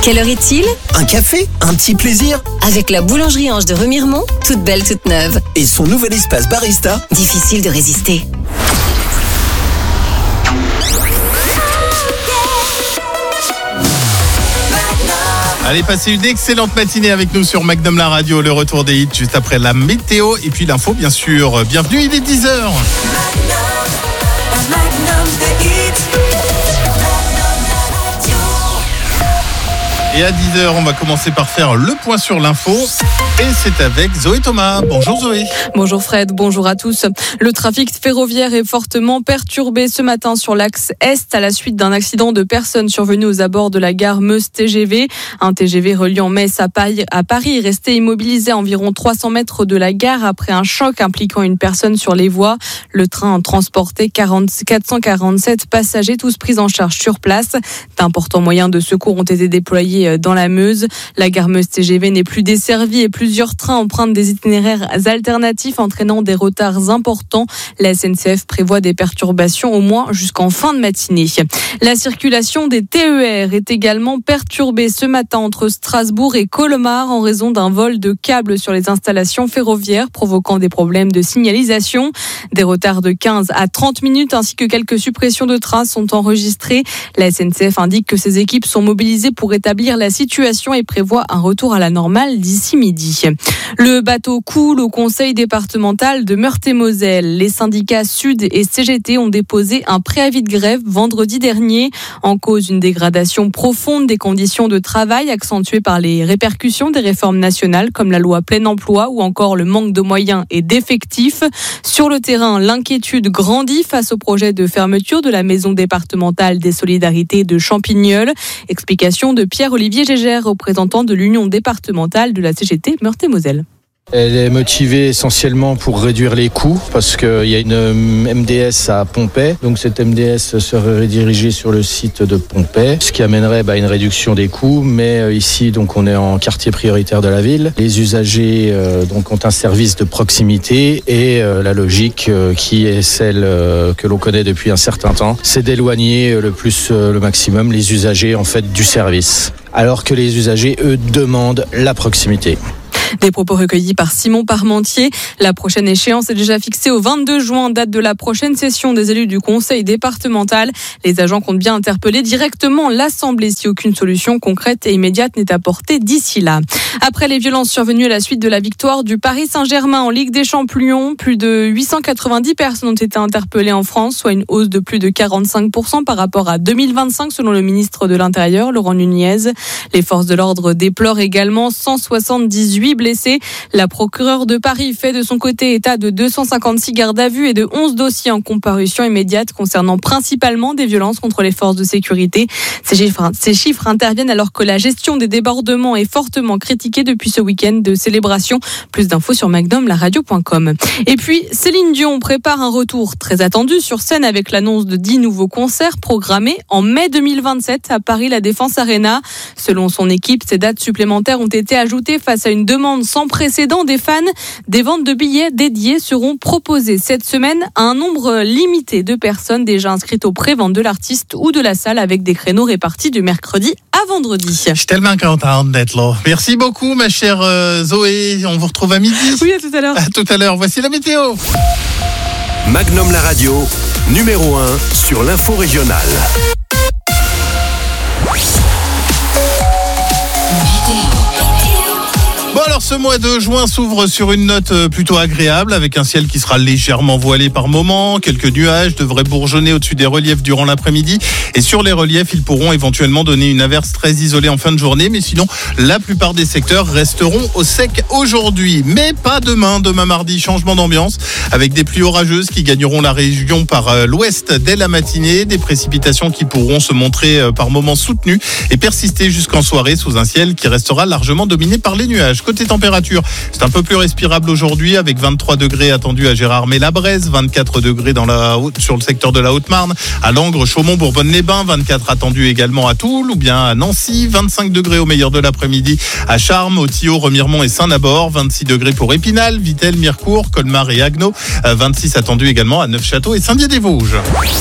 Quelle heure est-il ? Un café, un petit plaisir. Avec la boulangerie Ange de Remiremont, toute belle, toute neuve. Et son nouvel espace barista. Difficile de résister. Allez, passez une excellente matinée avec nous sur Magnum la radio. Le retour des hits juste après la météo et puis l'info, bien sûr. Bienvenue, il est 10h. Et à 10h, on va commencer par faire le point sur l'info. Et c'est avec Zoé Thomas. Bonjour Zoé. Bonjour Fred, bonjour à tous. Le trafic ferroviaire est fortement perturbé ce matin sur l'axe Est à la suite d'un accident de personnes survenu aux abords de la gare Meuse-TGV. Un TGV reliant Metz à Paris est resté immobilisé à environ 300 mètres de la gare après un choc impliquant une personne sur les voies. Le train transportait 447 passagers, tous pris en charge sur place. D'importants moyens de secours ont été déployés dans la Meuse. La gare Meuse-TGV n'est plus desservie et plusieurs trains empruntent des itinéraires alternatifs entraînant des retards importants. La SNCF prévoit des perturbations au moins jusqu'en fin de matinée. La circulation des TER est également perturbée ce matin entre Strasbourg et Colmar en raison d'un vol de câbles sur les installations ferroviaires provoquant des problèmes de signalisation. Des retards de 15 à 30 minutes ainsi que quelques suppressions de trains sont enregistrées. La SNCF indique que ses équipes sont mobilisées pour rétablir la situation et prévoit un retour à la normale d'ici midi. Le bateau coule au conseil départemental de Meurthe-et-Moselle. Les syndicats Sud et CGT ont déposé un préavis de grève vendredi dernier. En cause, une dégradation profonde des conditions de travail accentuée par les répercussions des réformes nationales comme la loi plein emploi ou encore le manque de moyens et d'effectifs. Sur le terrain, l'inquiétude grandit face au projet de fermeture de la maison départementale des solidarités de Champignol. Explication de Pierre-Olivier Gégère, représentant de l'Union départementale de la CGT Meurthe-et-Moselle. Elle est motivée essentiellement pour réduire les coûts parce qu'il y a une MDS à Pompey. Donc cette MDS serait redirigée sur le site de Pompey, ce qui amènerait une réduction des coûts. Mais ici, donc, on est en quartier prioritaire de la ville. Les usagers donc ont un service de proximité et la logique qui est celle que l'on connaît depuis un certain temps, c'est d'éloigner le maximum les usagers en fait du service. Alors que les usagers, eux, demandent la proximité. Des propos recueillis par Simon Parmentier. La prochaine échéance est déjà fixée au 22 juin, date de la prochaine session des élus du conseil départemental. Les agents comptent bien interpeller directement l'Assemblée si aucune solution concrète et immédiate n'est apportée d'ici là. Après les violences survenues à la suite de la victoire du Paris Saint-Germain en Ligue des Champions, plus de 890 personnes ont été interpellées en France, soit une hausse de plus de 45% par rapport à 2025 selon le ministre de l'Intérieur, Laurent Nunez. Les forces de l'ordre déplorent également 178 blessés. La procureure de Paris fait de son côté état de 256 gardes à vue et de 11 dossiers en comparution immédiate concernant principalement des violences contre les forces de sécurité. Ces chiffres interviennent alors que la gestion des débordements est fortement critiquée depuis ce week-end de célébration. Plus d'infos sur magnumlaradio.com. Et puis, Céline Dion prépare un retour très attendu sur scène avec l'annonce de 10 nouveaux concerts programmés en mai 2027 à Paris La Défense Arena. Selon son équipe, ces dates supplémentaires ont été ajoutées face à une demande sans précédent des fans. Des ventes de billets dédiés seront proposées cette semaine à un nombre limité de personnes déjà inscrites aux préventes de l'artiste ou de la salle avec des créneaux répartis du mercredi à vendredi. Je suis tellement contente d'être là. Merci beaucoup ma chère Zoé. On vous retrouve à midi. Oui, à tout à l'heure. À tout à l'heure. Voici la météo. Magnum la radio, numéro 1 sur l'info régionale. Bon alors ce mois de juin s'ouvre sur une note plutôt agréable avec un ciel qui sera légèrement voilé par moments. Quelques nuages devraient bourgeonner au-dessus des reliefs durant l'après-midi et sur les reliefs ils pourront éventuellement donner une averse très isolée en fin de journée, mais sinon la plupart des secteurs resteront au sec aujourd'hui. Mais pas demain, mardi, changement d'ambiance avec des pluies orageuses qui gagneront la région par l'ouest dès la matinée, des précipitations qui pourront se montrer par moments soutenues et persister jusqu'en soirée sous un ciel qui restera largement dominé par les nuages. Côté température, c'est un peu plus respirable aujourd'hui avec 23 degrés attendus à Gérardmer-la-Bresse, 24 degrés sur le secteur de la Haute-Marne, à Langres, Chaumont, Bourbonne-les-Bains, 24 attendus également à Toul ou bien à Nancy, 25 degrés au meilleur de l'après-midi à Charmes, au Thillot, Remiremont et Saint-Nabord, 26 degrés pour Épinal, Vittel, Mirecourt, Colmar et Haguenau, 26 attendus également à Neufchâteau et Saint-Dié-des-Vosges.